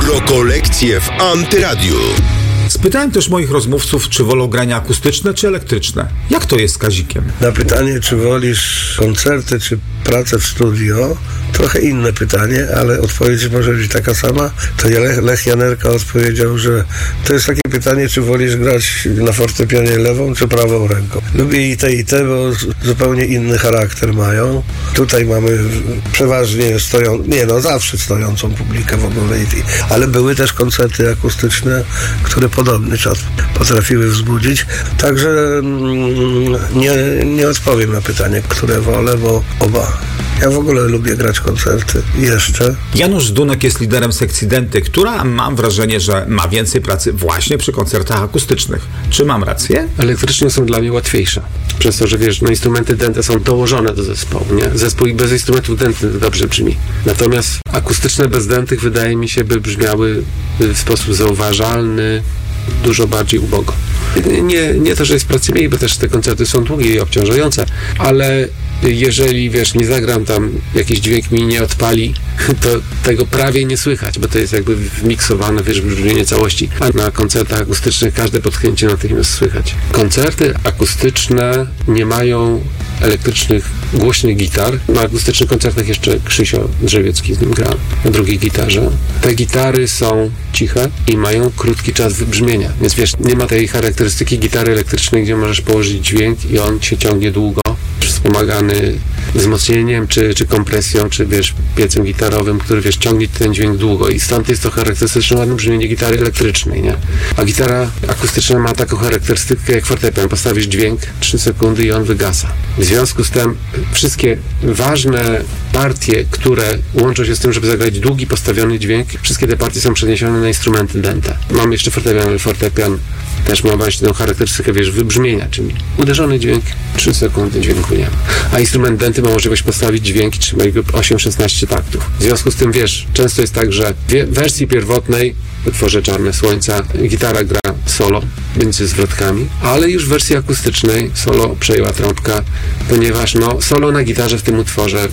Rokolekcje w Antyradiu. Spytałem też moich rozmówców, czy wolą grania akustyczne, czy elektryczne. Jak to jest z Kazikiem? Na pytanie, czy wolisz koncerty, czy pracę w studio, trochę inne pytanie, ale odpowiedź może być taka sama. To Lech Janerka odpowiedział, że to jest takie pytanie, czy wolisz grać na fortepianie lewą, czy prawą ręką. Lubię i te, bo zupełnie inny charakter mają. Tutaj mamy przeważnie zawsze stojącą publikę w ogóle. Ale były też koncerty akustyczne, które podobny czas potrafiły wzbudzić. Także nie odpowiem na pytanie, które wolę, bo oba. Ja w ogóle lubię grać koncerty. Jeszcze. Janusz Dunek jest liderem sekcji Denty, która, mam wrażenie, że ma więcej pracy właśnie przy koncertach akustycznych. Czy mam rację? Elektryczne są dla mnie łatwiejsze. Przez to, że instrumenty Denty są dołożone do zespołu, nie? Zespół i bez instrumentów Denty dobrze brzmi. Natomiast akustyczne bez dentych wydaje mi się, by brzmiały w sposób zauważalny, dużo bardziej ubogo. Nie to, że jest pracy mniej, bo też te koncerty są długie i obciążające, ale jeżeli, nie zagram tam, jakiś dźwięk mi nie odpali, to tego prawie nie słychać, bo to jest jakby wmiksowane, brzmienie całości. A na koncertach akustycznych każde potknięcie natychmiast słychać. Koncerty akustyczne nie mają elektrycznych, głośnych gitar. Na akustycznych koncertach jeszcze Krzysio Drzewiecki z nim gra na drugiej gitarze. Te gitary są ciche i mają krótki czas wybrzmienia, więc nie ma tej charakterystyki gitary elektrycznej, gdzie możesz położyć dźwięk i on się ciągnie długo, wspomagany wzmocnieniem, czy kompresją, czy piecem gitarowym, który ciągnie ten dźwięk długo i stąd jest to charakterystyczne ładne brzmienie gitary elektrycznej, nie? A gitara akustyczna ma taką charakterystykę jak fortepian. Postawisz dźwięk, 3 sekundy i on wygasa. W związku z tym wszystkie ważne partie, które łączą się z tym, żeby zagrać długi, postawiony dźwięk, wszystkie te partie są przeniesione na instrumenty Dente. Mam jeszcze fortepian, ale fortepian też ma właśnie tę charakterystykę, wybrzmienia, czyli uderzony dźwięk, 3 sekundy dźwięku nie ma. A instrument Denty ma możliwość postawić dźwięk i trzymać go 8-16 taktów. W związku z tym, często jest tak, że w wersji pierwotnej w utworze Czarne Słońca gitara gra solo między zwrotkami, ale już w wersji akustycznej solo przejęła trąbka, ponieważ solo na gitarze w tym utworze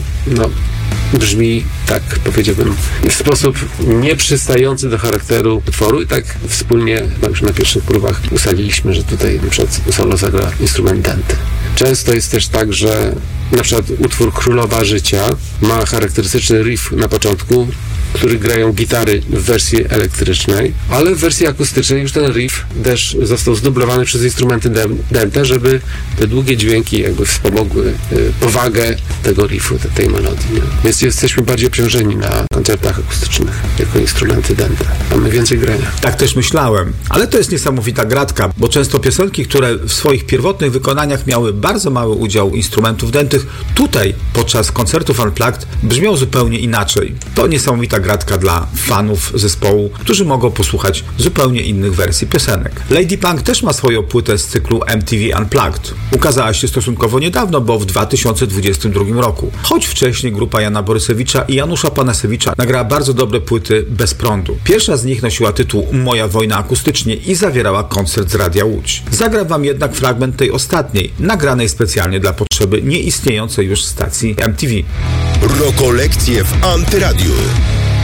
brzmi, tak powiedziałbym, w sposób nieprzystający do charakteru utworu i tak wspólnie już na pierwszych próbach ustaliliśmy, że tutaj na przykład solo zagra instrument Denty. Często jest też tak, że na przykład utwór Królowa Życia ma charakterystyczny riff na początku, który grają gitary w wersji elektrycznej, ale w wersji akustycznej już ten riff też został zdublowany przez instrumenty Dente, żeby te długie dźwięki wspomogły powagę tego riffu, tej melodii. Nie? Więc jesteśmy bardziej obciążeni na koncertach akustycznych jako instrumenty Dente. Mamy więcej grania. Tak też myślałem, ale to jest niesamowita gratka, bo często piosenki, które w swoich pierwotnych wykonaniach miały bardzo mały udział instrumentów dętych, tutaj podczas koncertów Unplugged brzmią zupełnie inaczej. To niesamowita gratka dla fanów zespołu, którzy mogą posłuchać zupełnie innych wersji piosenek. Lady Punk też ma swoją płytę z cyklu MTV Unplugged. Ukazała się stosunkowo niedawno, bo w 2022 roku. Choć wcześniej grupa Jana Borysewicza i Janusza Panasewicza nagrała bardzo dobre płyty bez prądu. Pierwsza z nich nosiła tytuł Moja wojna akustycznie i zawierała koncert z Radia Łódź. Zagram wam jednak fragment tej ostatniej, nagranej specjalnie dla potrzeby nieistniejącej już stacji MTV. Rokolekcje w Antyradiu.